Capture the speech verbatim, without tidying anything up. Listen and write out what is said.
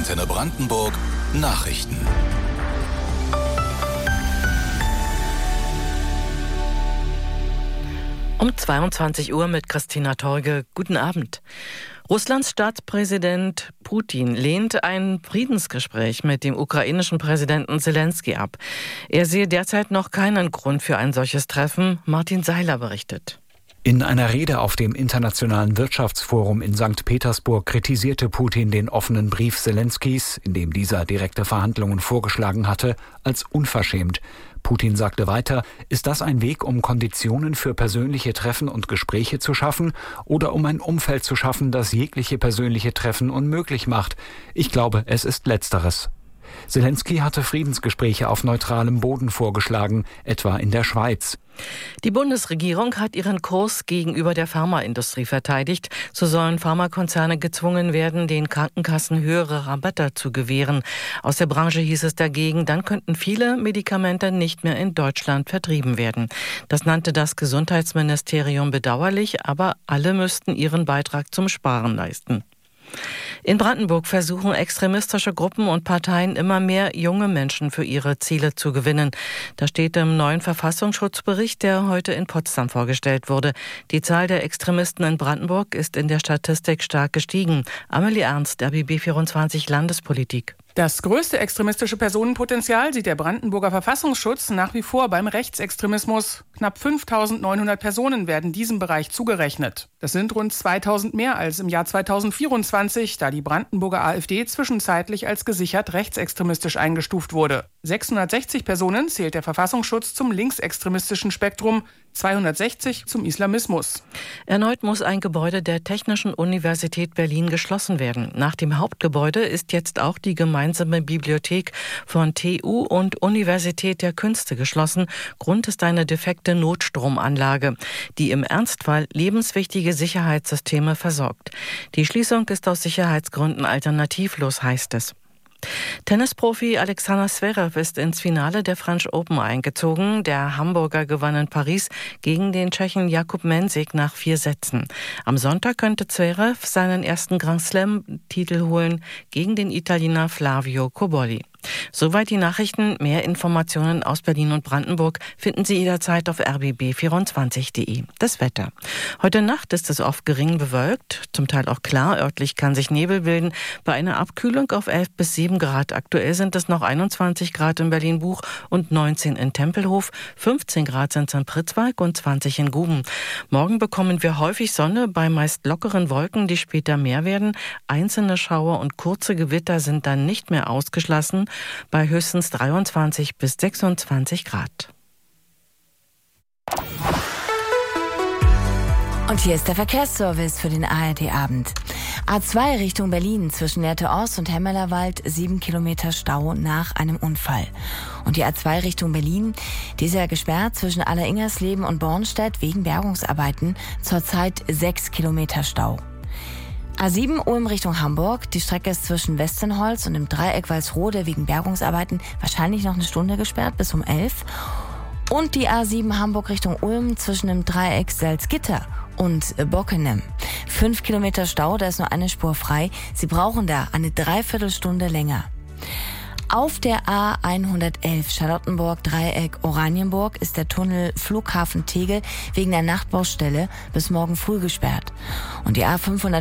Antenne Brandenburg Nachrichten. Um zweiundzwanzig Uhr mit Christina Torge. Guten Abend. Russlands Staatspräsident Putin lehnt ein Friedensgespräch mit dem ukrainischen Präsidenten Selenskyj ab. Er sehe derzeit noch keinen Grund für ein solches Treffen. Martin Seiler berichtet. In einer Rede auf dem Internationalen Wirtschaftsforum in Sankt Petersburg kritisierte Putin den offenen Brief Selenskys, in dem dieser direkte Verhandlungen vorgeschlagen hatte, als unverschämt. Putin sagte weiter, ist das ein Weg, um Konditionen für persönliche Treffen und Gespräche zu schaffen oder um ein Umfeld zu schaffen, das jegliche persönliche Treffen unmöglich macht? Ich glaube, es ist Letzteres. Selenskyj hatte Friedensgespräche auf neutralem Boden vorgeschlagen, etwa in der Schweiz. Die Bundesregierung hat ihren Kurs gegenüber der Pharmaindustrie verteidigt. So sollen Pharmakonzerne gezwungen werden, den Krankenkassen höhere Rabatte zu gewähren. Aus der Branche hieß es dagegen, dann könnten viele Medikamente nicht mehr in Deutschland vertrieben werden. Das nannte das Gesundheitsministerium bedauerlich, aber alle müssten ihren Beitrag zum Sparen leisten. In Brandenburg versuchen extremistische Gruppen und Parteien immer mehr junge Menschen für ihre Ziele zu gewinnen. Das steht im neuen Verfassungsschutzbericht, der heute in Potsdam vorgestellt wurde. Die Zahl der Extremisten in Brandenburg ist in der Statistik stark gestiegen. Amelie Ernst, R B B vierundzwanzig Landespolitik. Das größte extremistische Personenpotenzial sieht der Brandenburger Verfassungsschutz nach wie vor beim Rechtsextremismus. Knapp fünftausendneunhundert Personen werden diesem Bereich zugerechnet. Das sind rund zweitausend mehr als im Jahr zweitausendvierundzwanzig, da die Brandenburger AfD zwischenzeitlich als gesichert rechtsextremistisch eingestuft wurde. sechshundertsechzig Personen zählt der Verfassungsschutz zum linksextremistischen Spektrum, zweihundertsechzig zum Islamismus. Erneut muss ein Gebäude der Technischen Universität Berlin geschlossen werden. Nach dem Hauptgebäude ist jetzt auch die gemeinsame Bibliothek von T U und Universität der Künste geschlossen. Grund ist eine defekte Notstromanlage, die im Ernstfall lebenswichtige Sicherheitssysteme versorgt. Die Schließung ist aus Sicherheitsgründen alternativlos, heißt es. Tennisprofi Alexander Zverev ist ins Finale der French Open eingezogen. Der Hamburger gewann in Paris gegen den Tschechen Jakub Mensik nach vier Sätzen. Am Sonntag könnte Zverev seinen ersten Grand Slam-Titel holen gegen den Italiener Flavio Cobolli. Soweit die Nachrichten. Mehr Informationen aus Berlin und Brandenburg finden Sie jederzeit auf r b b vierundzwanzig punkt d e. Das Wetter. Heute Nacht ist es oft gering bewölkt, zum Teil auch klar. Örtlich kann sich Nebel bilden. Bei einer Abkühlung auf elf bis sieben Grad. Aktuell sind es noch einundzwanzig Grad in Berlin-Buch und neunzehn in Tempelhof. fünfzehn Grad sind es in Pritzwalk und zwanzig in Guben. Morgen bekommen wir häufig Sonne bei meist lockeren Wolken, die später mehr werden. Einzelne Schauer und kurze Gewitter sind dann nicht mehr ausgeschlossen, bei höchstens dreiundzwanzig bis sechsundzwanzig Grad. Und hier ist der Verkehrsservice für den A R D-Abend. A zwei Richtung Berlin zwischen Lehrte-Ost und Hemmerlerwald, sieben Kilometer Stau nach einem Unfall. Und die A zwei Richtung Berlin, die ist ja gesperrt zwischen Alleringersleben und Bornstedt wegen Bergungsarbeiten, zurzeit sechs Kilometer Stau. A sieben Ulm Richtung Hamburg. Die Strecke ist zwischen Westenholz und dem Dreieck Walsrode wegen Bergungsarbeiten wahrscheinlich noch eine Stunde gesperrt, bis um elf. Und die A sieben Hamburg Richtung Ulm zwischen dem Dreieck Salzgitter und Bockenem. Fünf Kilometer Stau, da ist nur eine Spur frei. Sie brauchen da eine Dreiviertelstunde länger. Auf der A hundertelf Charlottenburg Dreieck Oranienburg ist der Tunnel Flughafen Tegel wegen der Nachtbaustelle bis morgen früh gesperrt. Und die A fünfhundertvierzig